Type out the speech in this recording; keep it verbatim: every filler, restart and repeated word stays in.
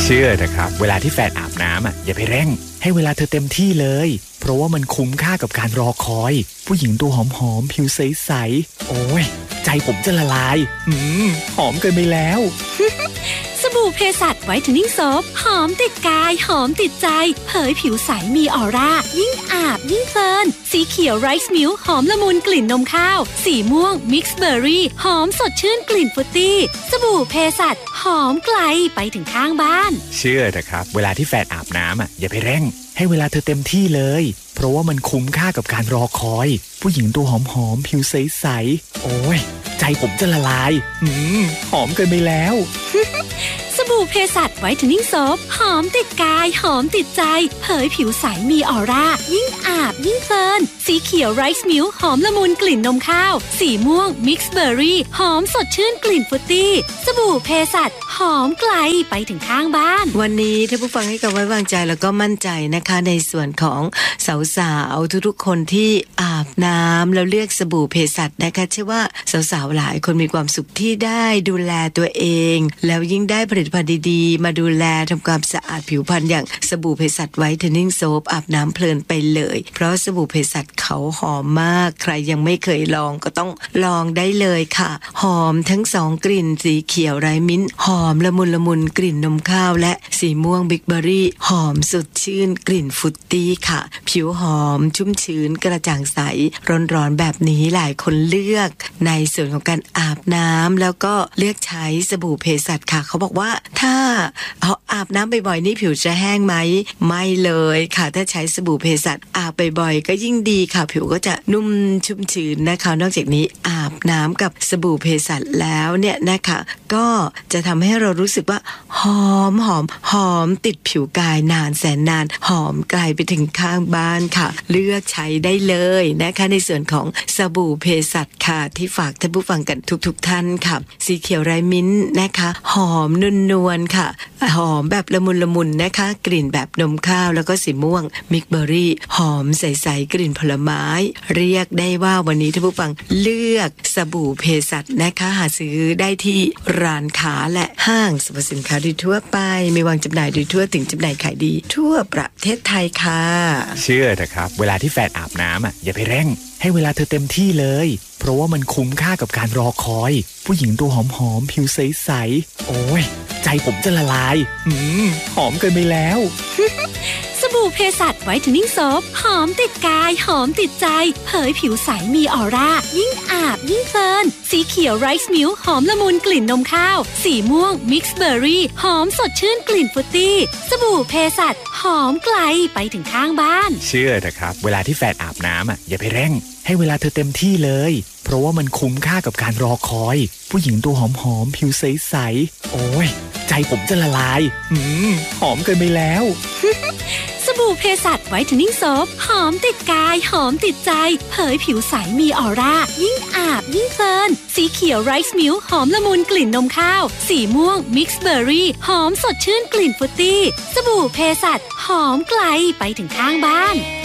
ชื่อนะครับเวลาที่แฟนอาบน้ำอ่ะอย่าไปเร่งให้เวลาเธอเต็มที่เลยเพราะว่ามันคุ้มค่ากับการรอคอยผู้หญิงตัวหอมๆผิวใสๆโอ้ยใจผมจะละลายอืมหอมเกินไปแล้วสบู่เพสัชไวท์เทนนิ่งโซปหอมติดกายหอมติดใจเผยผิวใสมีออร่ายิ่งอาบยิ่งเพลินสีเขียวไรซ์มิลค์หอมละมุนกลิ่นนมข้าวสีม่วงมิกซ์เบอร์รี่หอมสดชื่นกลิ่นฟรุตตี้สบู่เพสัชหอมไกลไปถึงข้างบ้านเชื่อนะครับเวลาที่แฟนอาบน้ำอ่ะอย่าไปเร่งให้เวลาเธอเต็มที่เลยเพราะว่ามันคุ้มค่ากับการรอคอยผู้หญิงตัวหอมๆผิวใสๆโอ้ยใจผมจะละลายอืมหอมเกินไปแล้วสบู่เพสัชไวท์เทนนิ่งโซปหอมติดกายหอมติดใจเผยผิวใสมีออร่ายิ่งอาบยิ่งเพลินสีเขียวไรซ์มิลค์หอมละมุนกลิ่นนมข้าวสีม่วงมิกซ์เบอร์รี่หอมสดชื่นกลิ่นฟรุตตี้สบู่เพสัชหอมไกลไปถึงข้างบ้านวันนี้ท่านผู้ฟังให้กับไว้วางใจแล้วก็มั่นใจนะคะในส่วนของสาวๆทุกๆคนที่อาบน้ำแล้วเลือกสบู่เพสัชนะคะเชื่อว่าสาวๆหลายคนมีความสุขที่ได้ดูแลตัวเองแล้วยิ่งได้ผลิตภัณฑ์ดีๆมาดูแลทำความสะอาดผิวพรรณอย่างสบู่เภสัชไวท์เทนนิ่งโซปอาบน้ำเพลินไปเลยเพราะสบู่เภสัชเขาหอมมากใครยังไม่เคยลองก็ต้องลองได้เลยค่ะหอมทั้งสองกลิ่นสีเขียวไรมิ้นหอมละมุนละมุนกลิ่นนมข้าวและสีม่วงบิ๊กเบอร์รี่หอมสดชื่นกลิ่นฟรุตตี้ค่ะผิวหอมชุ่มชื้นกระจ่างใสร้อนๆแบบนี้หลายคนเลือกในส่วนของการอาบน้ำแล้วก็เลือกใช้สบู่เภสัชค่ะเขาบอกว่าถ้าเอาอาบน้ำบ่อยๆนี่ผิวจะแห้งไหมไม่เลยค่ะถ้าใช้สบู่เภสัชอาบบ่อยๆก็ยิ่งดีค่ะผิวก็จะนุ่มชุ่มชื้นนะคะนอกจากนี้อาบน้ำกับสบู่เภสัชแล้วเนี่ยนะคะก็จะทำให้เรารู้สึกว่าหอมหอมหอมติดผิวกายนานแสนนานหอมไกลไปถึงข้างบ้านค่ะเลือกใช้ได้เลยนะคะในส่วนของสบู่เภสัชค่ะที่ฝากท่านผู้ฟังกันทุกๆท่านค่ะสีเขียวไรมิ้นนะคะหอมนวลๆค่ะหอมแบบละมุนละมุนนะคะกลิ่นแบบนมข้าวแล้วก็สีม่วงมิกเบอร์รี่หอมใสๆกลิ่นผลไม้เรียกได้ว่าวันนี้ท่านผู้ฟังเลือกสบู่เภสัชนะคะหาซื้อได้ที่ร้านค้าและห้างสรรพสินค้าโดยทั่วไปมีวางจำหน่ายโดยทั่วถึงจำหน่ายขายดีทั่วประเทศไทยค่ะเชื่อนะครับเวลาที่แฟนอาบน้ำอ่ะอย่าไปเร่งให้เวลาเธอเต็มที่เลยเพราะว่ามันคุ้มค่ากับการรอคอยผู้หญิงตัวหอมๆผิวใสๆโอ้ยใจผมจะละลายอืมหอมเกินไปแล้วสบู่เพสัชไวท์เทนนิ่งโซปหอมติดกายหอมติดใจเผยผิวใสมีออร่ายิ่งอาบยิ่งเพลินสีเขียวไรซ์มิลค์หอมละมุนกลิ่นนมข้าวสีม่วงมิกซ์เบอร์รี่หอมสดชื่นกลิ่นฟรุตตี้สบู่เพสัชหอมไกลไปถึงข้างบ้านเชื่อนะครับเวลาที่แฟนอาบน้ำอ่ะอย่าไปเร่งให้เวลาเธอเต็มที่เลยเพราะว่ามันคุ้มค่ากับการรอคอยผู้หญิงตัวหอมๆผิวใสๆโอ้ยใจผมจะละลายอืมหอมเกินไปแล้วสบู่เพสัชไวท์เทนนิ่งโซปหอมติดกายหอมติดใจเผยผิวใสมีออร่ายิ่งอาบยิ่งเพลินสีเขียวไรซ์มิลค์หอมละมุนกลิ่นนมข้าวสีม่วงมิกซ์เบอร์รี่หอมสดชื่นกลิ่นฟรุตตี้สบู่เพสัชหอมไกลไปถึงข้างบ้าน